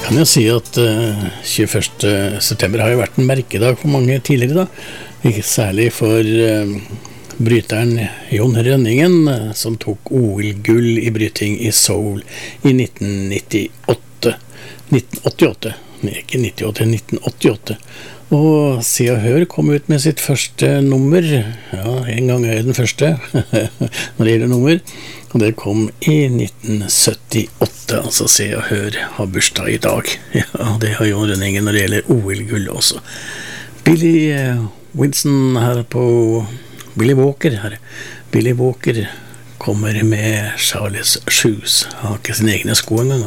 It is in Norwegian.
Kan jo si at 21. september har jo vært en merkedag for mange tidligere da, ikke særlig for bryteren Jon Rønningen, som tok OL-gull i bryting i Seoul i 1988, ikke 98, 1988. Og Se og Hør kom ut med sitt første nummer, ja, en gang er den første, når det gjelder nummer, og det kom i 1978, altså Se og Hør har bursdag i dag. Ja, det har Jon Rønningen når det gjelder OL-gull også. Billy Wilson her på Billy Walker kommer med Charles Shoes. Han har ikke sine egne sko engang.